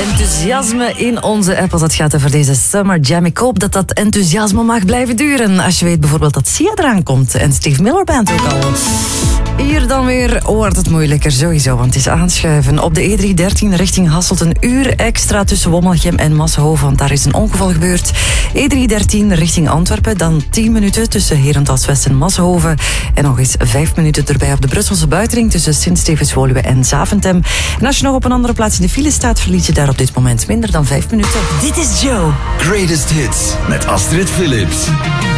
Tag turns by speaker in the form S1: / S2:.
S1: enthousiasme in onze app als het gaat over deze Summer Jam. Ik hoop dat dat enthousiasme mag blijven duren. Als je weet bijvoorbeeld dat Sia eraan komt en Steve Miller Band ook al. Hier dan weer wordt het moeilijker, sowieso, want het is aanschuiven. Op de E313 richting Hasselt een uur extra tussen Wommelgem en Massenhoven, want daar is een ongeval gebeurd. E313 richting Antwerpen, dan 10 minuten tussen Herentals-West en Massenhoven. En nog eens 5 minuten erbij op de Brusselse buitenring tussen Sint-Stevens-Woluwe en Zaventem. En als je nog op een andere plaats in de file staat, verlies je daar op dit moment minder dan 5 minuten. Dit is Joe.
S2: Greatest Hits met Astrid Philips.